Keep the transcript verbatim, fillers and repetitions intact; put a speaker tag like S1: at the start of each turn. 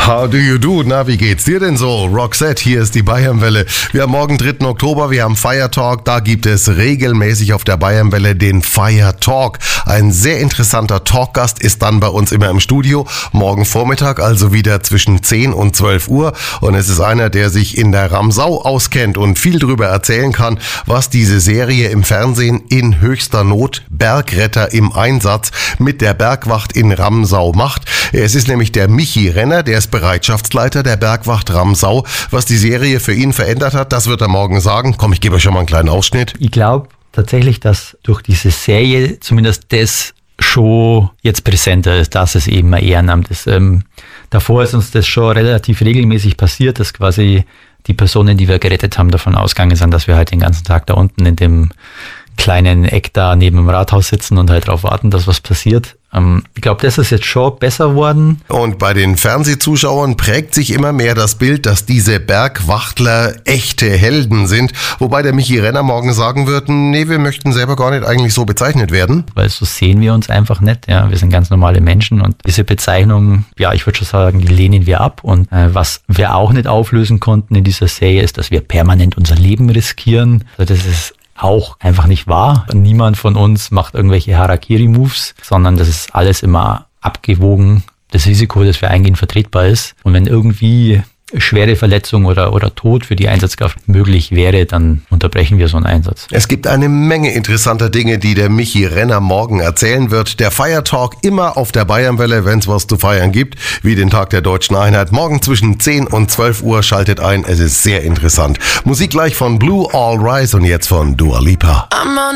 S1: How do you do? Na, wie geht's dir denn so? Roxette, hier ist die Bayernwelle. Wir haben morgen dritten Oktober, wir haben Fire Talk. Da gibt es regelmäßig auf der Bayernwelle den Fire Talk. Ein sehr interessanter Talkgast ist dann bei uns immer im Studio. Morgen Vormittag, also wieder zwischen zehn und zwölf Uhr. Und es ist einer, der sich in der Ramsau auskennt und viel darüber erzählen kann, was diese Serie im Fernsehen in höchster Not, Bergretter im Einsatz, mit der Bergwacht in Ramsau macht. Es ist nämlich der Michi Renner, der ist Bereitschaftsleiter der Bergwacht Ramsau. Was die Serie für ihn verändert hat, das wird er morgen sagen. Komm, ich gebe euch schon mal einen kleinen Ausschnitt.
S2: Ich glaube tatsächlich, dass durch diese Serie zumindest das schon jetzt präsenter ist, dass es eben ein Ehrenamt ist. Ähm, davor ist uns das schon relativ regelmäßig passiert, dass quasi die Personen, die wir gerettet haben, davon ausgegangen sind, dass wir halt den ganzen Tag da unten in dem kleinen Eck da neben dem Rathaus sitzen und halt darauf warten, dass was passiert. Ähm, ich glaube, das ist jetzt schon besser worden.
S1: Und bei den Fernsehzuschauern prägt sich immer mehr das Bild, dass diese Bergwachtler echte Helden sind. Wobei der Michi Renner morgen sagen wird, nee, wir möchten selber gar nicht eigentlich so bezeichnet werden.
S2: Weil so sehen wir uns einfach nicht. Ja, wir sind ganz normale Menschen und diese Bezeichnung, ja, ich würde schon sagen, die lehnen wir ab. Und äh, was wir auch nicht auflösen konnten in dieser Serie ist, dass wir permanent unser Leben riskieren. Also das ist auch einfach nicht wahr. Niemand von uns macht irgendwelche Harakiri-Moves, sondern das ist alles immer abgewogen. Das Risiko, das wir eingehen, vertretbar ist. Und wenn irgendwie schwere Verletzung oder, oder Tod für die Einsatzkraft möglich wäre, dann unterbrechen wir so einen Einsatz.
S1: Es gibt eine Menge interessanter Dinge, die der Michi Renner morgen erzählen wird. Der Fire Talk immer auf der Bayernwelle, wenn es was zu feiern gibt, wie den Tag der Deutschen Einheit. Morgen zwischen zehn und zwölf Uhr schaltet ein. Es ist sehr interessant. Musik gleich von Blue All Rise und jetzt von Dua Lipa.